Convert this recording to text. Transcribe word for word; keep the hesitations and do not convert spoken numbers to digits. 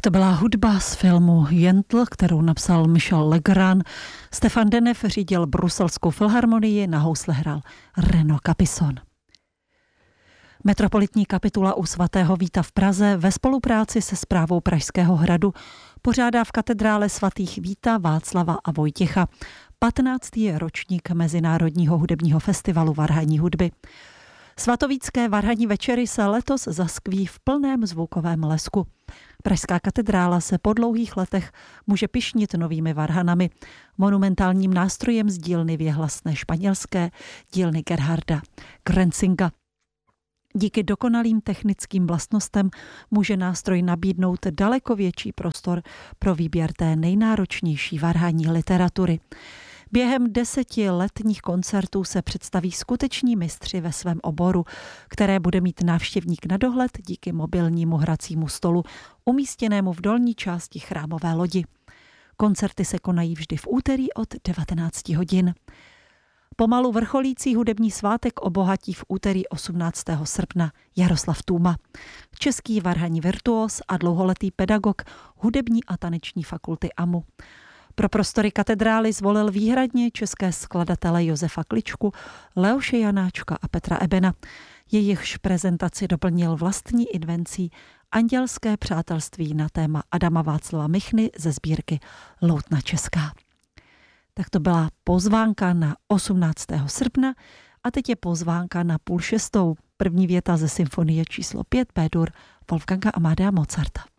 To byla hudba z filmu Jentl, kterou napsal Michel Legrand. Stefan Denef řídil Bruselskou filharmonii, na housle hrál Reno Capison. Metropolitní kapitula u svatého Víta v Praze ve spolupráci se správou Pražského hradu pořádá v katedrále svatých Víta, Václava a Vojtěcha patnáctý ročník Mezinárodního hudebního festivalu varhanní hudby. Svatovícké varhanní večery se letos zaskví v plném zvukovém lesku. Pražská katedrála se po dlouhých letech může pyšnit novými varhanami, monumentálním nástrojem z dílny věhlasné španělské dílny Gerharda Grenzinga. Díky dokonalým technickým vlastnostem může nástroj nabídnout daleko větší prostor pro výběr té nejnáročnější varhanní literatury. Během deseti letních koncertů se představí skuteční mistři ve svém oboru, které bude mít návštěvník na dohled díky mobilnímu hracímu stolu umístěnému v dolní části chrámové lodi. Koncerty se konají vždy v úterý od devatenácti hodin. Pomalu vrcholící hudební svátek obohatí v úterý osmnáctého srpna Jaroslav Tůma, český varhanní virtuos a dlouholetý pedagog hudební a taneční fakulty A M U. Pro prostory katedrály zvolil výhradně české skladatele Josefa Kličku, Leoše Janáčka a Petra Ebena. Jejichž prezentaci doplnil vlastní invencí Andělské přátelství na téma Adama Václava Michny ze sbírky Loutna Česká. Tak to byla pozvánka na osmnáctého srpna a teď je pozvánka na půl šestou. První věta ze symfonie číslo pět B-dur Wolfganga Amadea Mozarta.